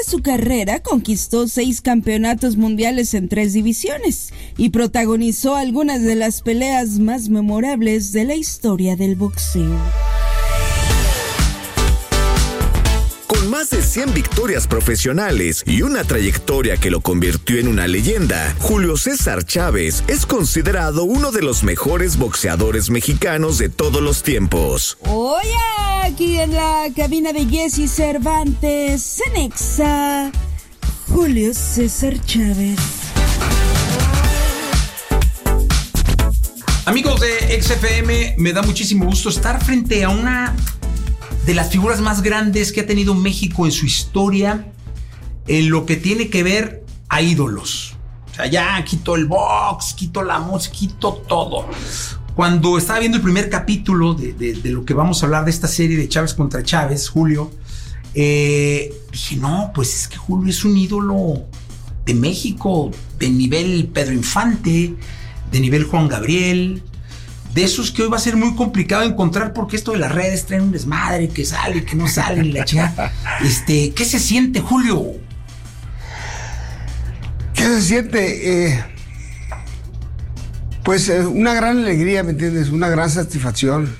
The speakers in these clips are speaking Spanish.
su carrera conquistó 6 campeonatos mundiales en 3 divisiones y protagonizó algunas de las peleas más memorables de la historia del boxeo. Con más de 100 victorias profesionales y una trayectoria que lo convirtió en una leyenda, Julio César Chávez es considerado uno de los mejores boxeadores mexicanos de todos los tiempos. Oye, aquí en la cabina de Jesse Cervantes, en Exa, Julio César Chávez. Amigos de XFM, me da muchísimo gusto estar frente a una de las figuras más grandes que ha tenido México en su historia en lo que tiene que ver a ídolos. O sea, ya quito el box, quito la música, quito todo. Cuando estaba viendo el primer capítulo de lo que vamos a hablar de esta serie de Chávez contra Chávez, Julio, dije, no, pues es que Julio es un ídolo de México, de nivel Pedro Infante, de nivel Juan Gabriel, de esos que hoy va a ser muy complicado encontrar porque esto de las redes trae un desmadre, que sale, que no sale, la chica. ¿Qué se siente, Julio? ¿Qué se siente? Pues una gran alegría, ¿me entiendes? Una gran satisfacción.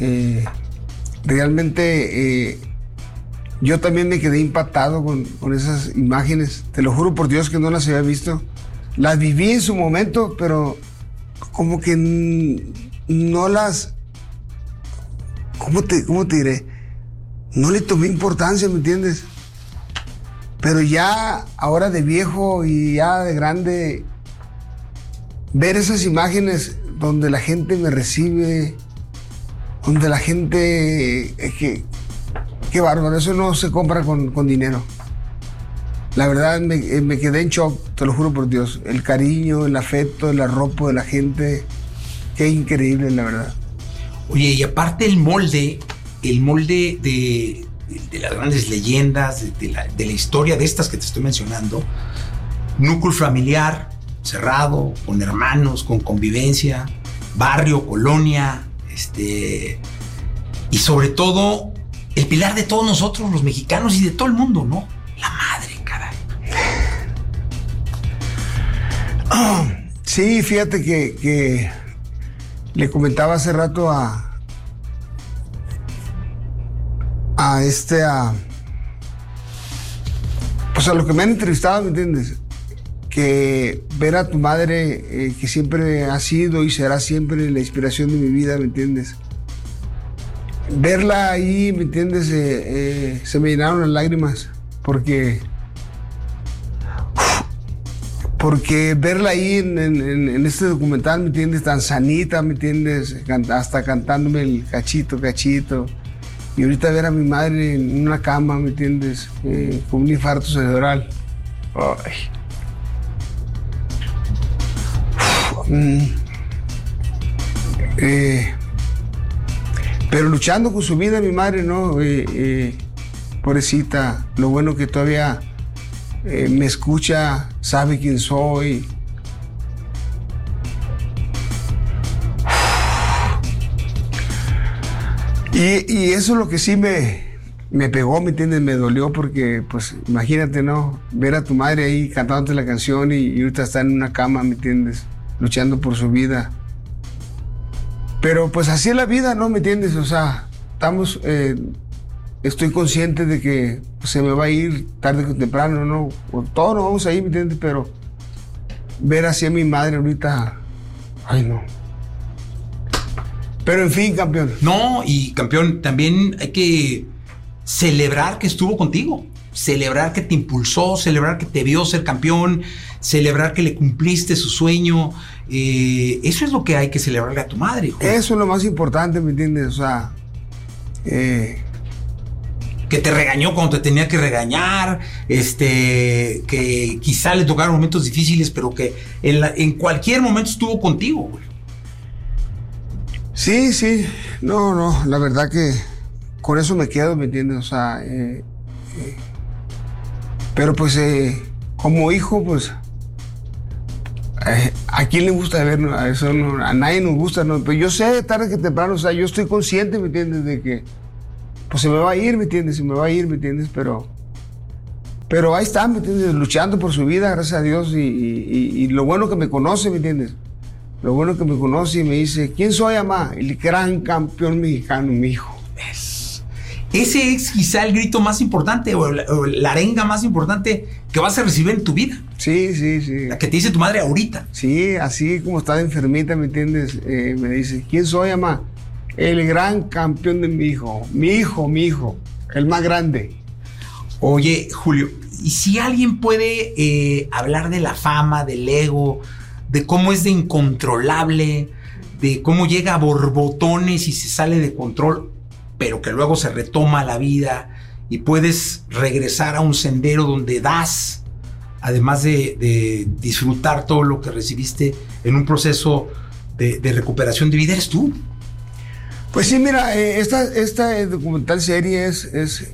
Realmente yo también me quedé impactado con esas imágenes. Te lo juro por Dios que no las había visto. Las viví en su momento, pero como que no las... ¿Cómo te diré? No le tomé importancia, ¿me entiendes? Pero ya, ahora de viejo y ya de grande, ver esas imágenes donde la gente me recibe, donde la gente... Qué bárbaro, eso no se compra con dinero. La verdad, me quedé en shock, te lo juro por Dios. El cariño, el afecto, el arropo de la gente... Qué increíble, la verdad. Oye, y aparte el molde de las grandes leyendas, de la historia de estas que te estoy mencionando, núcleo familiar, cerrado, con hermanos, con convivencia, barrio, colonia, y sobre todo, el pilar de todos nosotros, los mexicanos y de todo el mundo, ¿no? La madre, caray. Sí, fíjate que le comentaba hace rato pues a lo que me han entrevistado, ¿me entiendes? Que ver a tu madre, que siempre ha sido y será siempre la inspiración de mi vida, ¿me entiendes? Verla ahí, ¿me entiendes? Se me llenaron las lágrimas, porque verla ahí en este documental, ¿me entiendes? Tan sanita, ¿me entiendes? Hasta cantándome el cachito. Y ahorita ver a mi madre en una cama, ¿me entiendes? Con un infarto cerebral. Pero luchando con su vida, mi madre, ¿no? Pobrecita, lo bueno que todavía me escucha, sabe quién soy. Y eso es lo que sí me pegó, ¿me entiendes? Me dolió porque, pues, imagínate, ¿no? Ver a tu madre ahí cantándote la canción y ahorita está en una cama, ¿me entiendes? Luchando por su vida. Pero, pues, así es la vida, ¿no? ¿Me entiendes? O sea, estoy consciente de que pues, se me va a ir tarde o temprano, ¿no? Todos nos vamos a ir, ¿me entiendes? Pero ver así a mi madre ahorita, ay, no. Pero en fin, campeón. No, y campeón, también hay que celebrar que estuvo contigo, celebrar que te impulsó, celebrar que te vio ser campeón, celebrar que le cumpliste su sueño. Eso es lo que hay que celebrarle a tu madre, hijo. Eso es lo más importante, ¿me entiendes? O sea, que te regañó cuando te tenía que regañar, que quizá le tocaron momentos difíciles, pero que en cualquier momento estuvo contigo, güey. Sí, no, la verdad que con eso me quedo, ¿me entiendes? O sea, pero pues como hijo, pues ¿a quién le gusta ver? ¿No? A eso no, a nadie nos gusta, ¿no? Pero yo sé tarde que temprano, o sea, yo estoy consciente, ¿me entiendes? De que pues se me va a ir, ¿me entiendes? Se me va a ir, ¿me entiendes? Pero Pero ahí está, ¿me entiendes? Luchando por su vida, gracias a Dios. Y lo bueno que me conoce, ¿me entiendes? Lo bueno que me conoce y me dice, ¿quién soy, mamá? El gran campeón mexicano, mi hijo. Ese es quizá el grito más importante o la arenga más importante que vas a recibir en tu vida. Sí. La que te dice tu madre ahorita. Sí, así como está de enfermita, ¿me entiendes? Me dice, ¿quién soy, mamá? El gran campeón de mi hijo, el más grande. Oye, Julio, ¿y si alguien puede hablar de la fama, del ego, de cómo es de incontrolable, de cómo llega a borbotones y se sale de control, pero que luego se retoma la vida y puedes regresar a un sendero donde das, además de disfrutar todo lo que recibiste en un proceso de recuperación de vida, eres tú? Pues sí, mira, esta documental serie es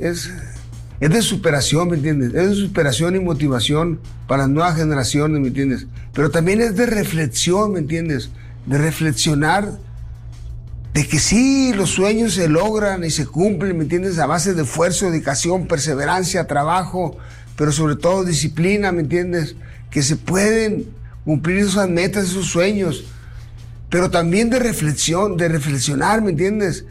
de superación, ¿me entiendes? Es de superación y motivación para las nuevas generaciones, ¿me entiendes? Pero también es de reflexión, ¿me entiendes? De reflexionar de que sí, los sueños se logran y se cumplen, ¿me entiendes? A base de esfuerzo, dedicación, perseverancia, trabajo, pero sobre todo disciplina, ¿me entiendes? Que se pueden cumplir esas metas, esos sueños, pero también de reflexión, de reflexionar, ¿me entiendes?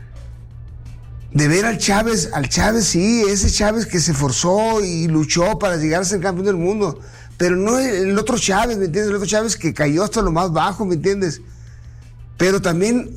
De ver al Chávez, sí, ese Chávez que se esforzó y luchó para llegar a ser campeón del mundo, pero no el otro Chávez, ¿me entiendes? El otro Chávez que cayó hasta lo más bajo, ¿me entiendes? Pero también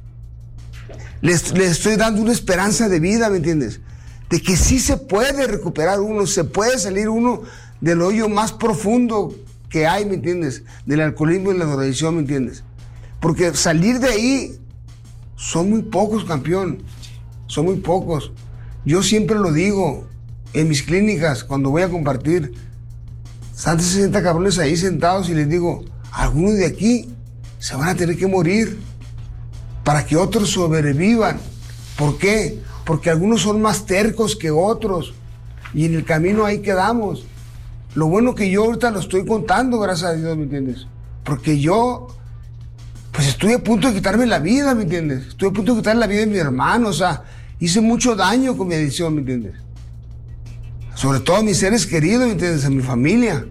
le estoy dando una esperanza de vida, ¿me entiendes? De que sí se puede recuperar uno, se puede salir uno del hoyo más profundo que hay, ¿me entiendes? Del alcoholismo y la drogadicción, ¿me entiendes? Porque salir de ahí son muy pocos, campeón. Son muy pocos. Yo siempre lo digo en mis clínicas, cuando voy a compartir, están 60 cabrones ahí sentados y les digo, algunos de aquí se van a tener que morir para que otros sobrevivan. ¿Por qué? Porque algunos son más tercos que otros y en el camino ahí quedamos. Lo bueno que yo ahorita lo estoy contando, gracias a Dios, ¿me entiendes? Porque yo, pues estoy a punto de quitarme la vida, ¿me entiendes? Estoy a punto de quitarme la vida de mi hermano, o sea, hice mucho daño con mi adicción, ¿me entiendes? Sobre todo a mis seres queridos, ¿me entiendes? A mi familia.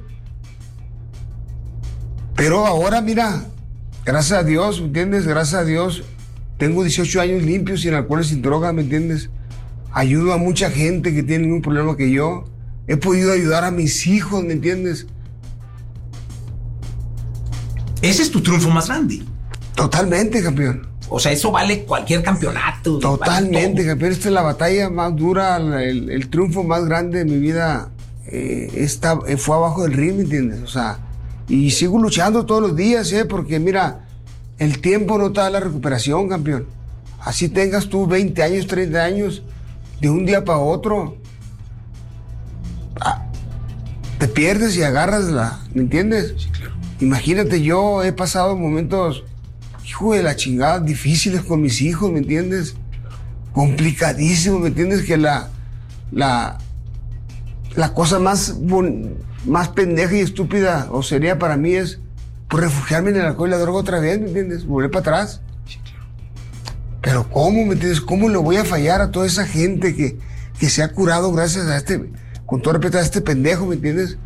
Pero ahora, mira, gracias a Dios, ¿me entiendes? Gracias a Dios, tengo 18 años limpios, sin alcohol y sin droga, ¿me entiendes? Ayudo a mucha gente que tiene un problema que yo. He podido ayudar a mis hijos, ¿me entiendes? Ese es tu triunfo más grande. Totalmente, campeón. O sea, eso vale cualquier campeonato. Totalmente, vale campeón. Esta es la batalla más dura, el triunfo más grande de mi vida. Fue abajo del ring, ¿me entiendes? O sea, y sigo luchando todos los días, porque mira, el tiempo no te da la recuperación, campeón. Así tengas tú 20 años, 30 años, de un día para otro, te pierdes y agarras ¿me entiendes? Sí, claro. Imagínate, yo he pasado momentos, hijo de la chingada, difíciles con mis hijos, ¿me entiendes? Complicadísimo, ¿me entiendes? Que la cosa más pendeja y estúpida o sería para mí es por refugiarme en el alcohol y la droga otra vez, ¿me entiendes? Volver para atrás. Sí, claro. Pero ¿cómo, me entiendes? ¿Cómo le voy a fallar a toda esa gente que se ha curado gracias a con todo respeto, a este pendejo, ¿me entiendes?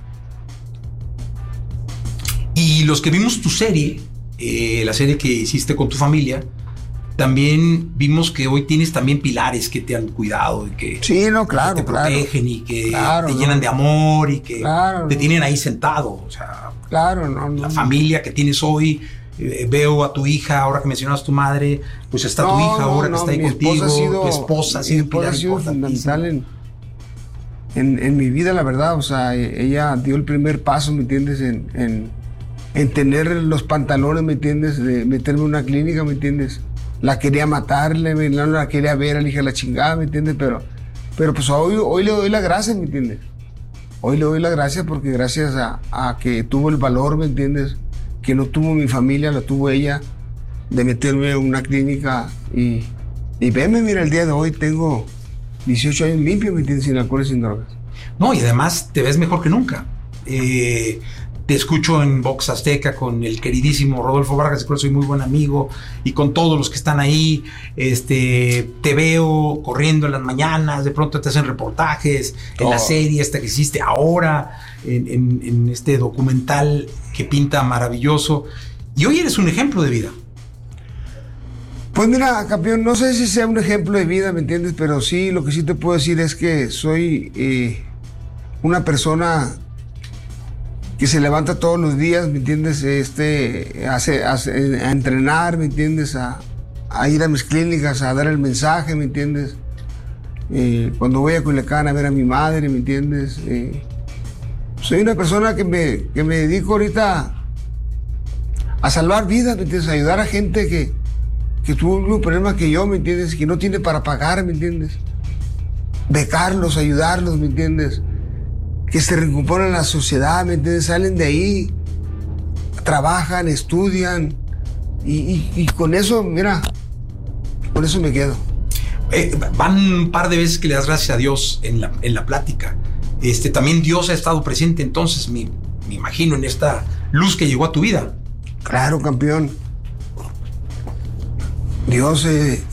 Y los que vimos tu serie, la serie que hiciste con tu familia, también vimos que hoy tienes también pilares que te han cuidado y que, sí, no, claro, que te protegen, claro, y que claro, te llenan de amor y que claro, te tienen ahí sentado. O sea, claro, la familia que tienes hoy, veo a tu hija, ahora que mencionas tu madre, pues está tu hija ahora que está ahí contigo, tu esposa ha sido un pilar fundamental en mi vida, la verdad. O sea, ella dio el primer paso, ¿me entiendes? En tener los pantalones, ¿me entiendes? De meterme en una clínica, ¿me entiendes? La quería matarle, no la quería ver a la hija de la chingada, ¿me entiendes? Pero pues hoy le doy las gracias, ¿me entiendes? Hoy le doy las gracias porque gracias a que tuvo el valor, ¿me entiendes? Que no tuvo mi familia, la tuvo ella, de meterme en una clínica y veme, mira, el día de hoy tengo 18 años limpios, ¿me entiendes? Sin alcohol y sin drogas. No, y además te ves mejor que nunca. te escucho en Box Azteca con el queridísimo Rodolfo Vargas, de cual soy muy buen amigo, y con todos los que están ahí. Te veo corriendo en las mañanas, de pronto te hacen reportajes en la serie esta que hiciste ahora, en este documental que pinta maravilloso. Y hoy eres un ejemplo de vida. Pues mira, campeón, no sé si sea un ejemplo de vida, ¿me entiendes? Pero sí, lo que sí te puedo decir es que soy una persona que se levanta todos los días, ¿me entiendes? A entrenar, ¿me entiendes? A ir a mis clínicas, a dar el mensaje, ¿me entiendes? Cuando voy a Culiacán a ver a mi madre, ¿me entiendes? Soy una persona que me dedico ahorita a salvar vidas, ¿me entiendes? A ayudar a gente que tuvo el mismo problema que yo, ¿me entiendes? Que no tiene para pagar, ¿me entiendes? Becarlos, ayudarlos, ¿me entiendes? Que se recomponen en la sociedad, ¿me entiendes? Salen de ahí, trabajan, estudian y con eso, mira, con eso me quedo. Van un par de veces que le das gracias a Dios en la plática. También Dios ha estado presente, entonces me imagino, en esta luz que llegó a tu vida. Claro, campeón. Dios,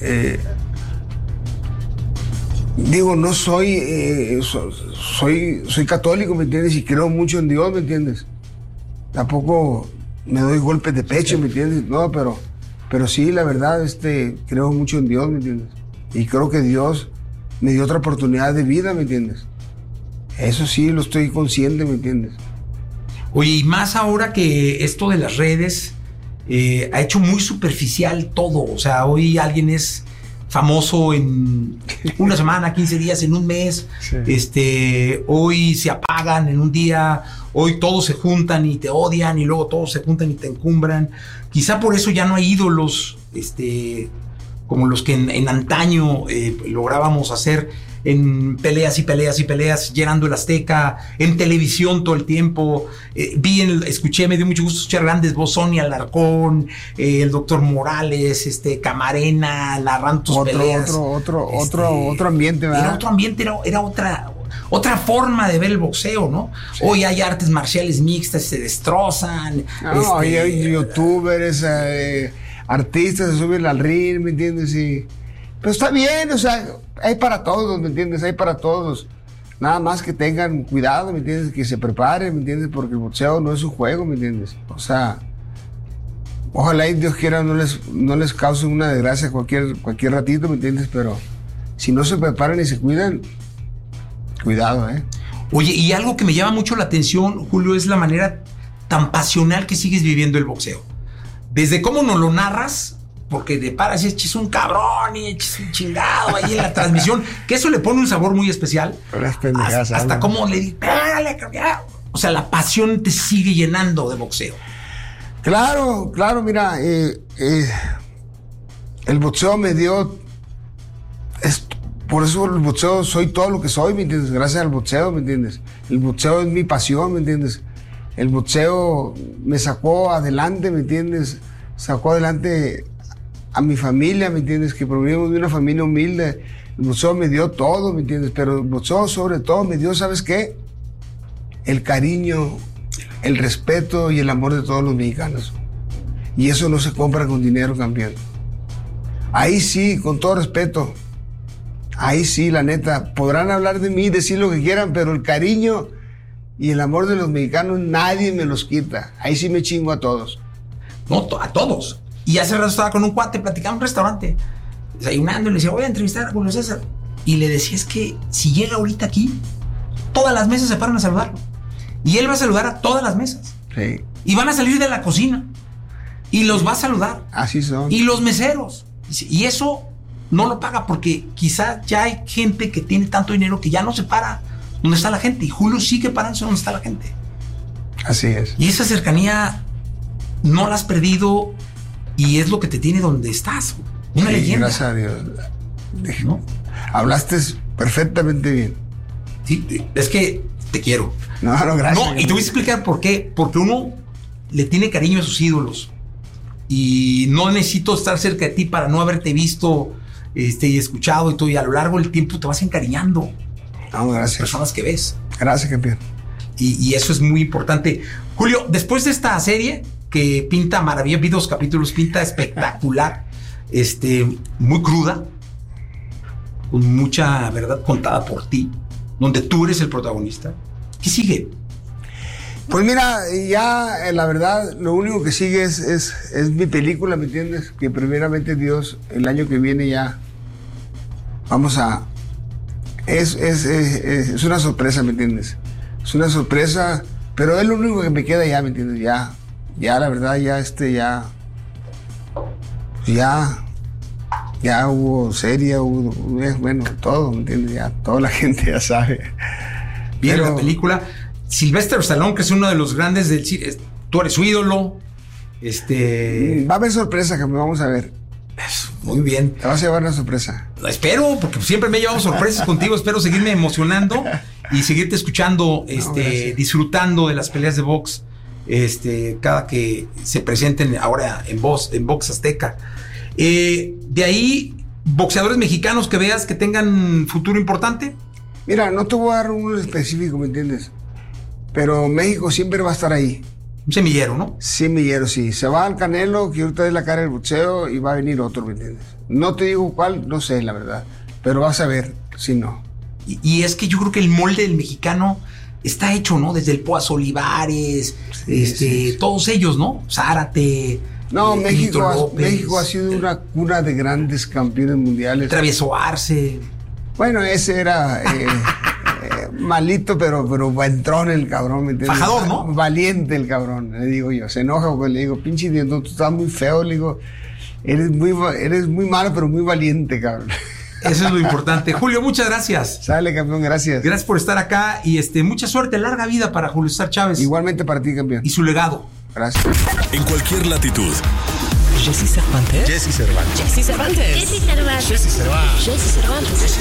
digo, no soy católico, ¿me entiendes? Y creo mucho en Dios, ¿me entiendes? Tampoco me doy golpes de pecho, ¿me entiendes? No, pero sí, la verdad, creo mucho en Dios, ¿me entiendes? Y creo que Dios me dio otra oportunidad de vida, ¿me entiendes? Eso sí, lo estoy consciente, ¿me entiendes? Oye, y más ahora que esto de las redes ha hecho muy superficial todo. O sea, hoy alguien es famoso en una semana, 15 días, en un mes. Sí. Hoy se apagan en un día. Hoy todos se juntan y te odian, y luego todos se juntan y te encumbran. Quizá por eso ya no hay ídolos como los que en antaño lográbamos hacer, en peleas y peleas y peleas, llenando el Azteca, en televisión todo el tiempo. Escuché, me dio mucho gusto escuchar grandes voz, Sonia Alarcón, el doctor Morales, Camarena, narrando tus peleas. Otro ambiente, ¿verdad? Era otro ambiente, era otra forma de ver el boxeo, ¿no? Sí. Hoy hay artes marciales mixtas, se destrozan. No, hay youtubers, artistas se suben al ring, ¿me entiendes? Pero está bien, o sea, hay para todos, ¿me entiendes? Hay para todos. Nada más que tengan cuidado, ¿me entiendes? Que se preparen, ¿me entiendes? Porque el boxeo no es un juego, ¿me entiendes? O sea, ojalá y Dios quiera no les cause una desgracia cualquier ratito, ¿me entiendes? Pero si no se preparan y se cuidan, cuidado, ¿eh? Oye, y algo que me llama mucho la atención, Julio, es la manera tan pasional que sigues viviendo el boxeo. Desde cómo nos lo narras, porque te paras y echas un cabrón y echas un chingado ahí en la transmisión, que eso le pone un sabor muy especial. Hasta cómo le dices, pégale, o sea, la pasión te sigue llenando de boxeo. Claro, mira, el boxeo me dio, por eso el boxeo soy todo lo que soy, ¿me entiendes? Gracias al boxeo, ¿me entiendes? El boxeo es mi pasión, ¿me entiendes? El boxeo me sacó adelante, ¿me entiendes? Sacó adelante a mi familia, ¿me entiendes? Que provenimos de una familia humilde. El boxeo me dio todo, ¿me entiendes? Pero el boxeo sobre todo me dio, ¿sabes qué? El cariño, el respeto y el amor de todos los mexicanos. Y eso no se compra con dinero, campeón. Ahí sí, con todo respeto. Ahí sí, la neta. Podrán hablar de mí, decir lo que quieran, pero el cariño y el amor de los mexicanos nadie me los quita. Ahí sí me chingo a todos. No, a todos. Y hace rato estaba con un cuate platicando en un restaurante, desayunando, y le decía, voy a entrevistar a Julio César. Y le decía, es que si llega ahorita aquí, todas las mesas se paran a saludarlo. Y él va a saludar a todas las mesas. Sí. Y van a salir de la cocina. Y los va a saludar. Así son. Y los meseros. Y eso no lo paga porque quizá ya hay gente que tiene tanto dinero que ya no se para donde está la gente. Y Julio sigue parándose donde está la gente. Así es. Y esa cercanía no la has perdido y es lo que te tiene donde estás. Una leyenda. Gracias a Dios. ¿No? Hablaste perfectamente bien. Sí, es que te quiero. No, gracias. No, y te voy a explicar por qué. Porque uno le tiene cariño a sus ídolos. Y no necesito estar cerca de ti para no haberte visto y escuchado y todo. Y a lo largo del tiempo te vas encariñando. No, gracias. Personas que ves. Gracias, campeón. Y eso es muy importante. Julio, después de esta serie que pinta maravilla, vi 2 capítulos, pinta espectacular, muy cruda, con mucha verdad contada por ti, donde tú eres el protagonista. ¿Qué sigue? Pues mira, ya la verdad, lo único que sigue es mi película, ¿me entiendes? Que primeramente Dios, el año que viene ya vamos a... Es una sorpresa, ¿me entiendes? Es una sorpresa, pero es lo único que me queda ya, ¿me entiendes? Ya la verdad, ya hubo serie, bueno, todo, ¿me entiendes? Ya toda la gente ya sabe. Viene la película. Sylvester Stallone, que es uno de los grandes del cine, tú eres su ídolo. Va a haber sorpresa, que me vamos a ver. Muy bien. Te vas a llevar una sorpresa. Espero, porque siempre me he llevado sorpresas contigo. Espero seguirme emocionando y seguirte escuchando, disfrutando de las peleas de box, cada que se presenten ahora en Box Azteca. De ahí, boxeadores mexicanos que veas que tengan futuro importante. Mira, no te voy a dar uno específico, ¿me entiendes? Pero México siempre va a estar ahí. Un semillero, ¿no? Semillero, sí. Se va al Canelo, que ahorita es la cara del boxeo, y va a venir otro, ¿me entiendes? No te digo cuál, no sé, la verdad. Pero vas a ver si no. Y es que yo creo que el molde del mexicano está hecho, ¿no? Desde el Poas Olivares, sí. Todos ellos, ¿no? Zárate. No, México ha sido una cuna de grandes campeones mundiales. Travieso Arce. Bueno, ese era... malito, pero entrón el cabrón, ¿me entiendes? Fajador, ¿no? Valiente el cabrón, le digo yo. Se enoja porque le digo, pinche Dios, tú estás muy feo, le digo, eres muy malo, pero muy valiente, cabrón. Eso es lo importante. Julio, muchas gracias. Sale, campeón, gracias. Gracias por estar acá y mucha suerte, larga vida para Julio César Chávez. Igualmente para ti, campeón. Y su legado. Gracias. En cualquier latitud. Jesse Cervantes. Jesse Cervantes. Jesse Cervantes. Jesse Cervantes. Jesse Cervantes. Jesse Cervantes. Jesse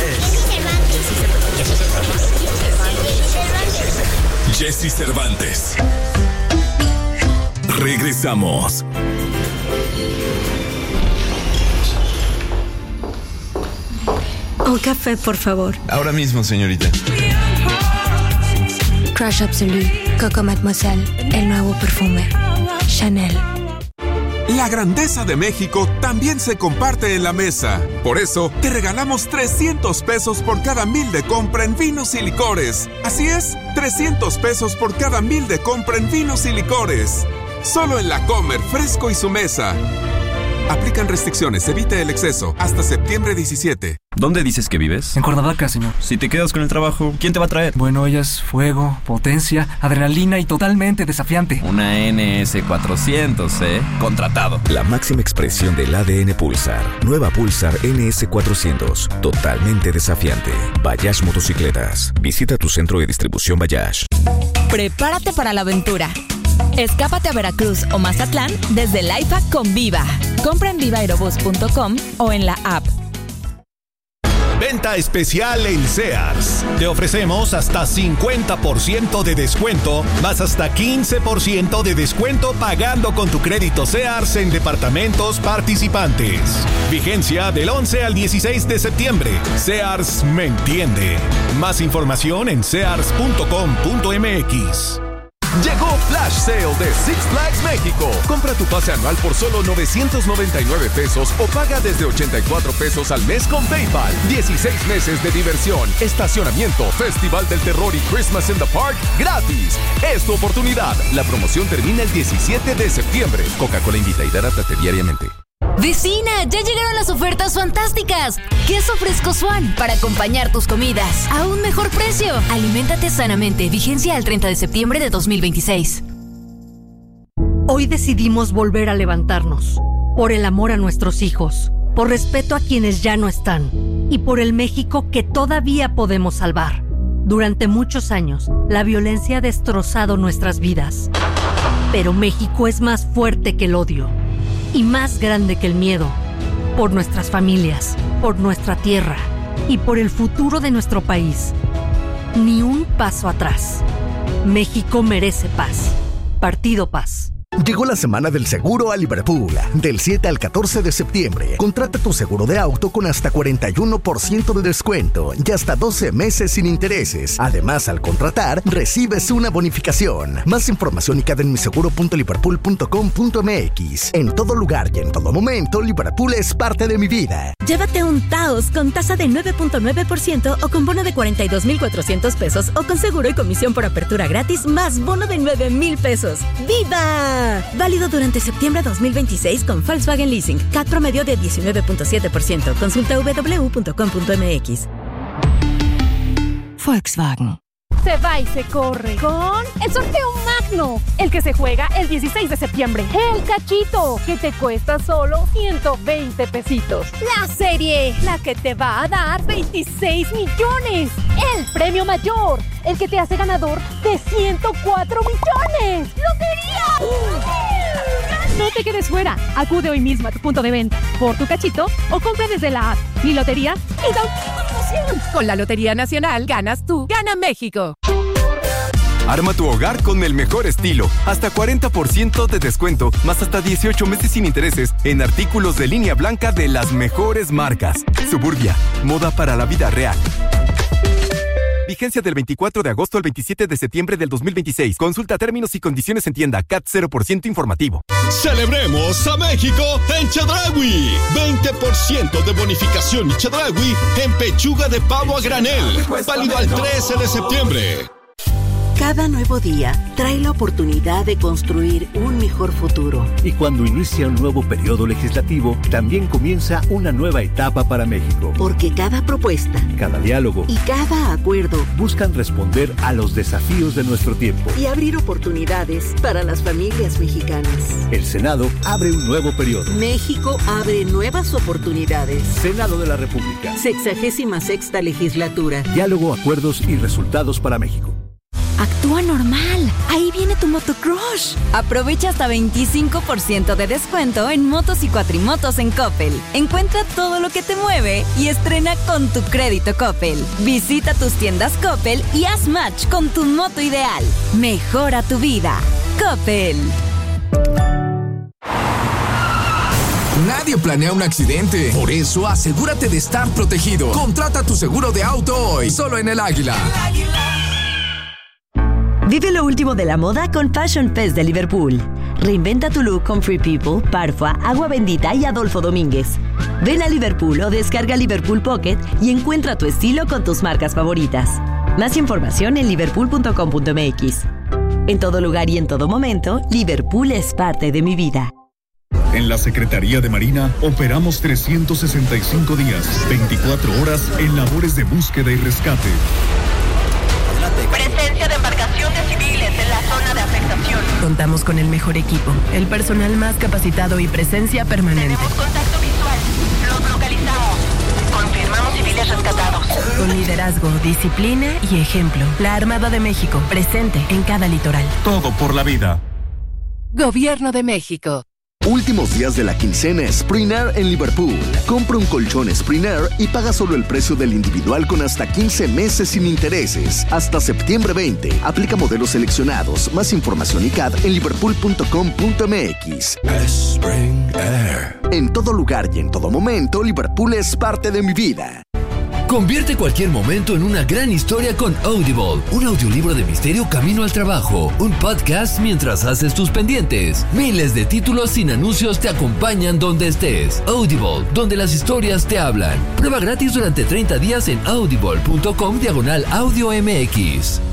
Cervantes. Jesse Cervantes. Regresamos. Un café, por favor. Ahora mismo, señorita. Crush Absolute, Coco Mademoiselle, el nuevo perfume. Chanel. La grandeza de México también se comparte en la mesa. Por eso, te regalamos 300 pesos por cada 1,000 de compra en vinos y licores. Así es, 300 pesos por cada 1,000 de compra en vinos y licores. Solo en La Comer, Fresco y Su Mesa. Aplican restricciones, evite el exceso. Hasta septiembre 17. ¿Dónde dices que vives? En Cuernavaca, señor. Si te quedas con el trabajo, ¿quién te va a traer? Bueno, ella es fuego, potencia, adrenalina y totalmente desafiante. Una NS400, Contratado. La máxima expresión del ADN Pulsar. Nueva Pulsar NS400. Totalmente desafiante. Bayash Motocicletas. Visita tu centro de distribución Bayash. Prepárate para la aventura. Escápate a Veracruz o Mazatlán desde el IFAC con Viva. Compra en vivaaerobus.com o en la app. Venta especial en Sears. Te ofrecemos hasta 50% de descuento, más hasta 15% de descuento pagando con tu crédito Sears en departamentos participantes. Vigencia del 11 al 16 de septiembre. Sears me entiende. Más información en sears.com.mx. Llegó Flash Sale de Six Flags México. Compra tu pase anual por solo 999 pesos o paga desde 84 pesos al mes con PayPal. 16 meses de diversión, estacionamiento, Festival del Terror y Christmas in the Park gratis. Es tu oportunidad. La promoción termina el 17 de septiembre. Coca-Cola invita y hidrátate diariamente. Vecina, ya llegaron las ofertas fantásticas. Queso fresco Swan para acompañar tus comidas a un mejor precio. Aliméntate sanamente. Vigencia al 30 de septiembre de 2026. Hoy decidimos volver a levantarnos. Por el amor a nuestros hijos, por respeto a quienes ya no están y por el México que todavía podemos salvar. Durante muchos años, la violencia ha destrozado nuestras vidas. Pero México es más fuerte que el odio y más grande que el miedo, por nuestras familias, por nuestra tierra y por el futuro de nuestro país. Ni un paso atrás. México merece paz. Partido Paz. Llegó la semana del seguro a Liverpool. Del 7 al 14 de septiembre. Contrata tu seguro de auto con hasta 41% de descuento y hasta 12 meses sin intereses. Además, al contratar, recibes una bonificación. Más información y en miseguro.liverpool.com.mx. En todo lugar y en todo momento, Liverpool es parte de mi vida. Llévate un Taos con tasa de 9.9% o con bono de 42,400 pesos o con seguro y comisión por apertura gratis más bono de 9,000 pesos. ¡Viva! Válido durante septiembre 2026 con Volkswagen Leasing. CAT promedio de 19.7%. Consulta www.com.mx. Volkswagen. Se va y se corre con el sorteo magno, el que se juega el 16 de septiembre. El cachito, que te cuesta solo 120 pesitos. La serie, la que te va a dar 26 millones. El premio mayor, el que te hace ganador de 104 millones. ¡Lotería! No te quedes fuera. Acude hoy mismo a tu punto de venta por tu cachito o compra desde la app Mi Lotería y da un emoción. Con la Lotería Nacional ganas tú, gana México. Arma tu hogar con el mejor estilo. Hasta 40% de descuento, más hasta 18 meses sin intereses en artículos de línea blanca de las mejores marcas. Suburbia, moda para la vida real. Vigencia del 24 de agosto al 27 de septiembre del 2026. Consulta términos y condiciones en tienda. CAT 0% informativo. ¡Celebremos a México en Chedraui! 20% de bonificación y Chedraui en pechuga de pavo a granel. Válido al 13 de septiembre. Cada nuevo día trae la oportunidad de construir un mejor futuro. Y cuando inicia un nuevo periodo legislativo, también comienza una nueva etapa para México. Porque cada propuesta, cada diálogo y cada acuerdo buscan responder a los desafíos de nuestro tiempo y abrir oportunidades para las familias mexicanas. El Senado abre un nuevo periodo. México abre nuevas oportunidades. Senado de la República. 66ª legislatura. Diálogo, acuerdos y resultados para México. Actúa normal. Ahí viene tu Motocrush. Aprovecha hasta 25% de descuento en motos y cuatrimotos en Coppel. Encuentra todo lo que te mueve y estrena con tu crédito Coppel. Visita tus tiendas Coppel y haz match con tu moto ideal. Mejora tu vida. Coppel. Nadie planea un accidente. Por eso, asegúrate de estar protegido. Contrata tu seguro de auto hoy. Solo en El Águila. Vive lo último de la moda con Fashion Fest de Liverpool. Reinventa tu look con Free People, Parfua, Agua Bendita y Adolfo Domínguez. Ven a Liverpool o descarga Liverpool Pocket y encuentra tu estilo con tus marcas favoritas. Más información en liverpool.com.mx. En todo lugar y en todo momento, Liverpool es parte de mi vida. En la Secretaría de Marina operamos 365 días, 24 horas en labores de búsqueda y rescate. Presencia de embarcaciones civiles en la zona de afectación. Contamos con el mejor equipo, el personal más capacitado y presencia permanente. Tenemos contacto visual. Los localizamos. Confirmamos civiles rescatados. Con liderazgo, disciplina y ejemplo. La Armada de México, presente en cada litoral. Todo por la vida. Gobierno de México. Últimos días de la quincena Spring Air en Liverpool. Compra un colchón Spring Air y paga solo el precio del individual con hasta 15 meses sin intereses. Hasta septiembre 20. Aplica modelos seleccionados. Más información y CAD en liverpool.com.mx. Spring Air. En todo lugar y en todo momento, Liverpool es parte de mi vida. Convierte cualquier momento en una gran historia con Audible, un audiolibro de misterio camino al trabajo, un podcast mientras haces tus pendientes. Miles de títulos sin anuncios te acompañan donde estés. Audible, donde las historias te hablan. Prueba gratis durante 30 días en audible.com/audio MX.